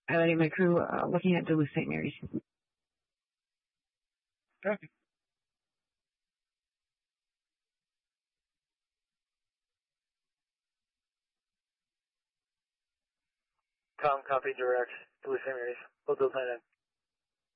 Highlighting my crew, looking at Duluth St. Mary's. Okay. Tom, copy direct. Duluth St. Mary's. Hold those 99.